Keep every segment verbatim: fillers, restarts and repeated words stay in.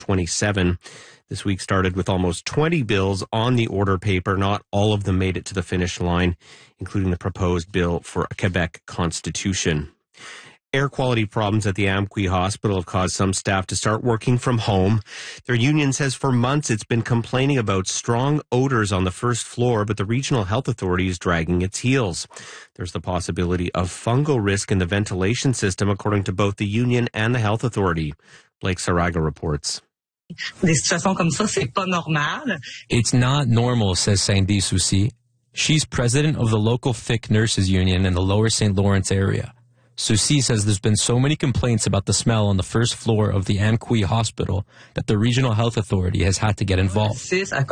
twenty-seven. This week started with almost twenty bills on the order paper. Not all of them made it to the finish line, including the proposed bill for a Quebec constitution. Air quality problems at the Amqui Hospital have caused some staff to start working from home. Their union says for months it's been complaining about strong odors on the first floor, but the regional health authority is dragging its heels. There's the possibility of fungal risk in the ventilation system, according to both the union and the health authority. Blake Saraga reports. It's not normal, says Sandy Soucy. She's president of the local F I C nurses union in the lower Saint Lawrence area. Soucy says there's been so many complaints about the smell on the first floor of the Amqui Hospital that the regional health authority has had to get involved. Guillaume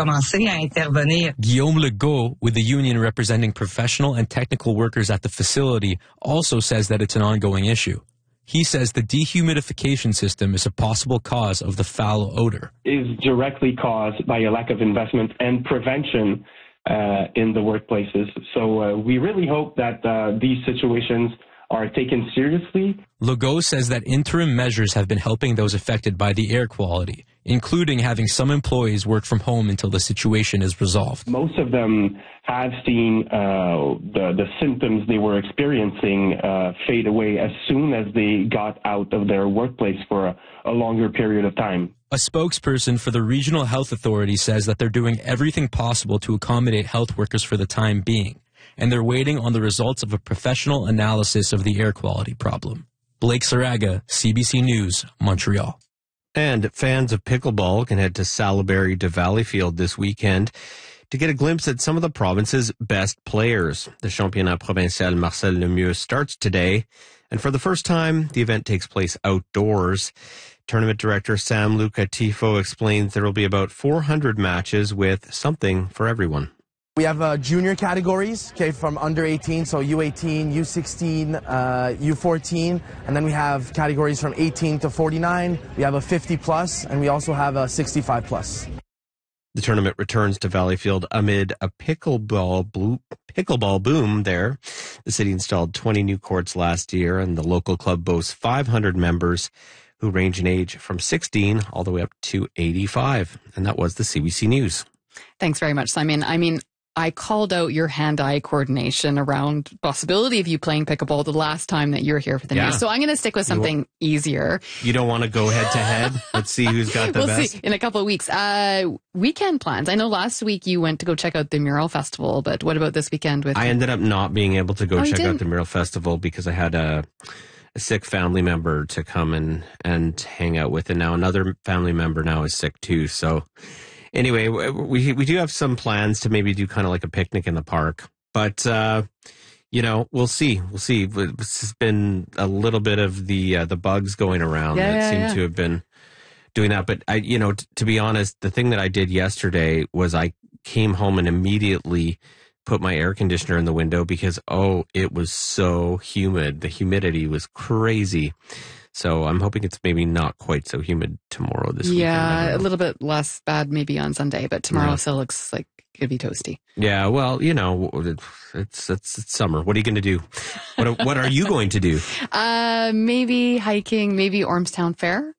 Legault, with the union representing professional and technical workers at the facility, also says that it's an ongoing issue. He says the dehumidification system is a possible cause of the foul odor. Is directly caused by a lack of investment and prevention uh, in the workplaces. So uh, we really hope that uh, these situations are taken seriously. Legault says that interim measures have been helping those affected by the air quality, including having some employees work from home until the situation is resolved. Most of them have seen uh, the, the symptoms they were experiencing uh, fade away as soon as they got out of their workplace for a, a longer period of time. A spokesperson for the Regional Health Authority says that they're doing everything possible to accommodate health workers for the time being, and they're waiting on the results of a professional analysis of the air quality problem. Blake Saraga, C B C News, Montreal. And fans of pickleball can head to Salaberry to Valleyfield this weekend to get a glimpse at some of the province's best players. The Championnat Provincial Marcel Lemieux starts today, and for the first time, the event takes place outdoors. Tournament director Sam Luca Tifo explains there will be about four hundred matches with something for everyone. We have uh, junior categories, okay, from under eighteen, so U eighteen, U sixteen, uh, U fourteen, and then we have categories from eighteen to forty-nine. We have a fifty plus, and we also have a sixty-five plus. The tournament returns to Valleyfield amid a pickleball blue, pickleball boom there. The city installed twenty new courts last year, and the local club boasts five hundred members who range in age from sixteen all the way up to eighty-five. And that was the C B C News. Thanks very much, Simon. I mean, I called out your hand-eye coordination around possibility of you playing pickleball the last time that you were here for the Yeah. news. So I'm going to stick with something easier. You don't want to go head-to-head? Let's see who's got the we'll best. see in a couple of weeks. Uh, weekend plans. I know last week you went to go check out the Mural Festival, but what about this weekend? With I ended up not being able to go Oh, you check out didn't? the Mural Festival because I had a, a sick family member to come and, and hang out with. And now another family member now is sick too. So anyway, we we do have some plans to maybe do kind of like a picnic in the park. But, uh, you know, we'll see. We'll see. This has been a little bit of the uh, the bugs going around Yeah, that yeah, seem yeah. to have been doing that. But, I, you know, t- to be honest, the thing that I did yesterday was I came home and immediately put my air conditioner in the window because, oh, it was so humid. The humidity was crazy. So I'm hoping it's maybe not quite so humid tomorrow this weekend. I yeah, don't a know. little bit less bad maybe on Sunday, but tomorrow Yeah. still looks like it'd be toasty. Yeah, well, you know, it's it's, it's summer. What are you going to do? What what are you going to do? Uh, maybe hiking, maybe Ormstown Fair.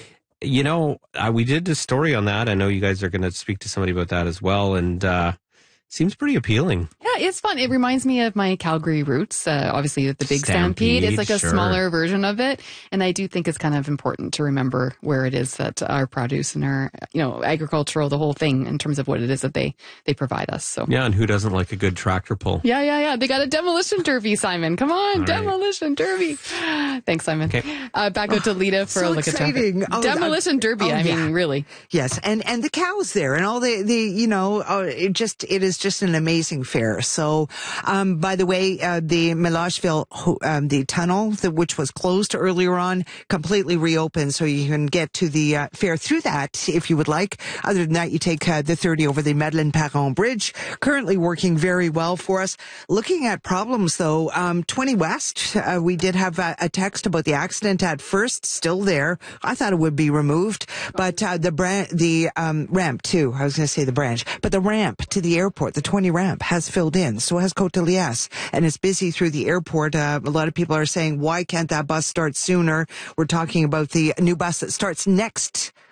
You know, uh, we did a story on that. I know you guys are going to speak to somebody about that as well, and uh, seems pretty appealing. Yeah, it's fun. It reminds me of my Calgary roots. Uh, obviously, the big Stampede. Stampede, It's like a sure. smaller version of it. And I do think it's kind of important to remember where it is that our produce and our, you know, agricultural, the whole thing in terms of what it is that they, they provide us. So Yeah, and who doesn't like a good tractor pull? yeah, yeah, yeah. They got a demolition derby, Simon. Come on, All right. demolition derby. Thanks, Simon. Okay. Uh, back out to Lita for so a look exciting. at Oh, traffic. Demolition derby. oh, I mean, yeah. really. Yes, and and the cows there and all the the you know uh, it just it is just an amazing fair. So, um, by the way, uh, the Milageville um, the tunnel the, which was closed earlier on completely reopened, so you can get to the uh, fair through that if you would like. Other than that, you take uh, the thirty over the Madeleine Perron Bridge, currently working very well for us. Looking at problems though, um, twenty West, uh, we did have a, a text about the accident at first, still there. I thought it would be removed, but uh, the bran- the um, ramp too. I was going to say the branch, but the ramp to the airport, the twenty ramp, has filled in. So has Côte-de-Liesse, and it's busy through the airport. Uh, a lot of people are saying, why can't that bus start sooner? We're talking about the new bus that starts next